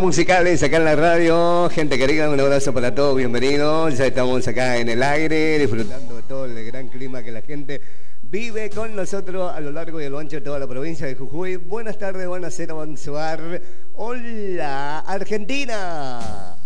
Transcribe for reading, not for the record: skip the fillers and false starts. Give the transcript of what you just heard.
musicales acá en la radio. Gente querida, un abrazo para todos, bienvenidos. Ya estamos acá en el aire, disfrutando de todo el gran clima que la gente vive con nosotros a lo largo y a lo ancho de toda la provincia de Jujuy. Buenas tardes, buenas noches, bonsoir. Hola, Argentina.